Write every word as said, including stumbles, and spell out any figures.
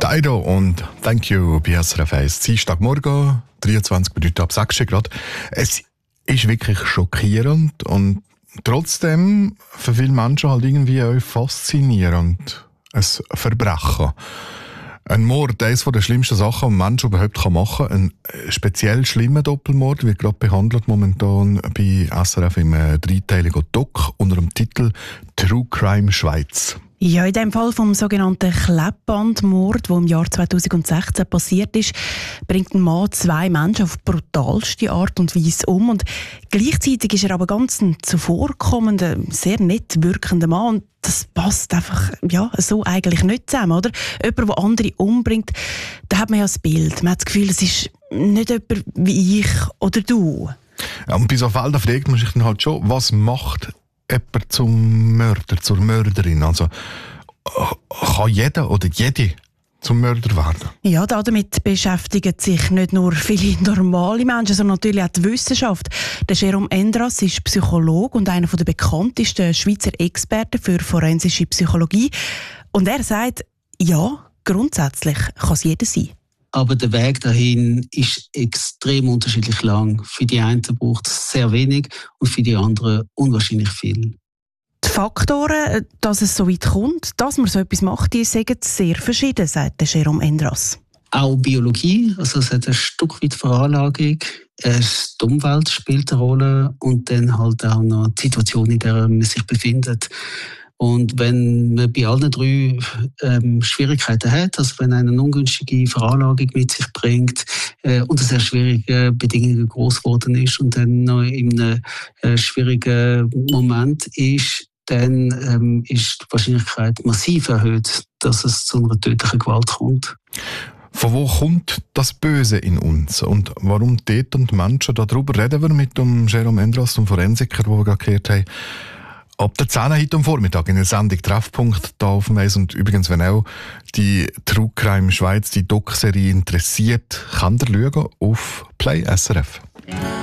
Dido und Thank You bei S R F eins. Dienstagmorgen, dreiundzwanzig Minuten ab sechs Grad. Es ist wirklich schockierend und trotzdem für viele Menschen halt irgendwie auch faszinierend. Ein Verbrechen. Ein Mord, eines der schlimmsten Sachen, die ein Mensch überhaupt machen kann. Ein speziell schlimmer Doppelmord wird gerade behandelt momentan bei S R F im dreiteiligen Doc unter dem Titel True Crime Schweiz. Ja, in dem Fall vom sogenannten Klebbandmord, der im Jahr zweitausendsechzehn passiert ist, bringt ein Mann zwei Menschen auf brutalste Art und Weise um. Und gleichzeitig ist er aber ganz ein zuvorkommender, sehr nett wirkender Mann. Und das passt einfach ja, so eigentlich nicht zusammen, oder? Jemand, der andere umbringt, da hat man ja das Bild. Man hat das Gefühl, es ist nicht jemand wie ich oder du. Ja, und bei so Fällen fragt man sich dann halt schon, was macht jemand zum Mörder, zur Mörderin? Also kann jeder oder jede zum Mörder werden? Ja, damit beschäftigen sich nicht nur viele normale Menschen, sondern natürlich auch die Wissenschaft. Der Jérôme Endras ist Psychologe und einer der bekanntesten Schweizer Experten für forensische Psychologie. Und er sagt, ja, grundsätzlich kann es jeder sein. Aber der Weg dahin ist extrem unterschiedlich lang. Für die einen braucht es sehr wenig und für die anderen unwahrscheinlich viel. Die Faktoren, dass es so weit kommt, dass man so etwas macht, die sind sehr verschieden, sagt der Jérôme Endras. Auch Biologie, also es hat ein Stück weit Veranlagung, die Umwelt spielt eine Rolle und dann halt auch noch die Situation, in der man sich befindet. Und wenn man bei allen drei ähm, Schwierigkeiten hat, also wenn einer eine ungünstige Veranlagung mit sich bringt äh, unter sehr schwierigen Bedingungen groß geworden ist und dann noch in einem äh, schwierigen Moment ist, dann ähm, ist die Wahrscheinlichkeit massiv erhöht, dass es zu einer tödlichen Gewalt kommt. Von wo kommt das Böse in uns? Und warum dort und Menschen? Darüber reden wir mit dem Jérôme Endras, dem Forensiker, den wir gerade gehört haben. Ab der zehn heute am Vormittag in der Sendung Treffpunkt da auf dem Eis. Und übrigens, wenn auch die True Crime Schweiz, die Doc-Serie interessiert, könnt ihr schauen auf Play S R F.